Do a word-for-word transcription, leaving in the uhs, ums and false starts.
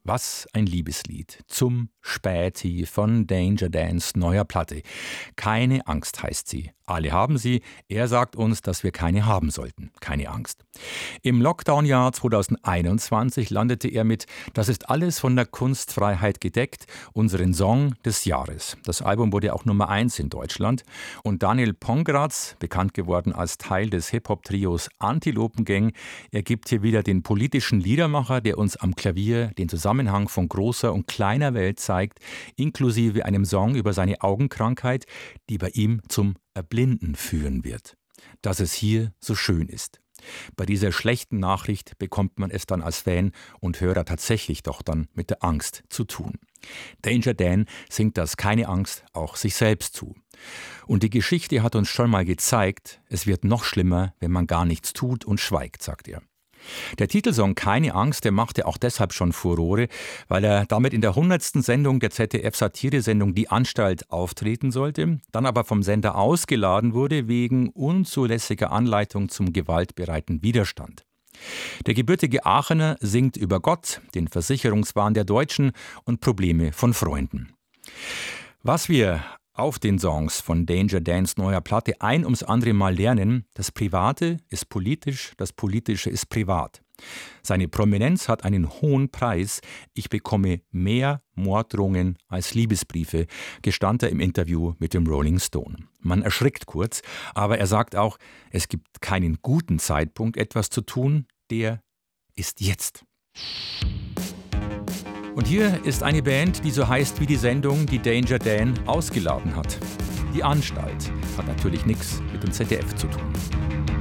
Was ein Liebeslied zum Späti von Danger Dans neuer Platte. Keine Angst heißt sie. Alle haben sie. Er sagt uns, dass wir keine haben sollten. Keine Angst. Im Lockdown-Jahr zweitausendeinundzwanzig landete er mit Das ist alles von der Kunstfreiheit gedeckt, unseren Song des Jahres. Das Album wurde auch Nummer eins in Deutschland. Und Daniel Pongratz, bekannt geworden als Teil des Hip-Hop-Trios Antilopen Gang, er gibt hier wieder den politischen Liedermacher, der uns am Klavier den Zusammenhang von großer und kleiner Welt zeigt, inklusive einem Song über seine Augenkrankheit, die bei ihm zum Erblinden führen wird. Dass es hier so schön ist. Bei dieser schlechten Nachricht bekommt man es dann als Fan und Hörer tatsächlich doch dann mit der Angst zu tun. Danger Dan singt das keine Angst auch sich selbst zu. Und die Geschichte hat uns schon mal gezeigt, es wird noch schlimmer, wenn man gar nichts tut und schweigt, sagt er. Der Titelsong Keine Angst, der machte auch deshalb schon Furore, weil er damit in der hundertsten Sendung der Z D F-Satiresendung Die Anstalt auftreten sollte, dann aber vom Sender ausgeladen wurde wegen unzulässiger Anleitung zum gewaltbereiten Widerstand. Der gebürtige Aachener singt über Gott, den Versicherungswahn der Deutschen und Probleme von Freunden. Was wir auf den Songs von Danger Dans neuer Platte ein ums andere Mal lernen, das Private ist politisch, das Politische ist privat. Seine Prominenz hat einen hohen Preis. Ich bekomme mehr Morddrohungen als Liebesbriefe, gestand er im Interview mit dem Rolling Stone. Man erschrickt kurz, aber er sagt auch, es gibt keinen guten Zeitpunkt, etwas zu tun, der ist jetzt. Und hier ist eine Band, die so heißt wie die Sendung, die Danger Dan ausgeladen hat. Die Anstalt hat natürlich nichts mit dem Z D F zu tun.